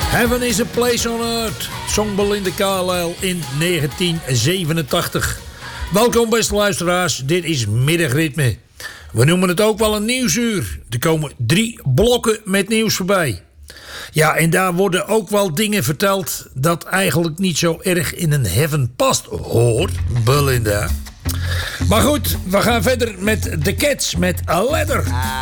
Heaven is a Place on Earth. Zong Belinda Carlisle in 1987. Welkom beste luisteraars, dit is Middagritme. We noemen het ook wel een nieuwsuur. Er komen 3 blokken met nieuws voorbij. Ja, en daar worden ook wel dingen verteld dat eigenlijk niet zo erg in een heaven past. Hoor, Belinda. Maar goed, we gaan verder met The Cats met A Ladder.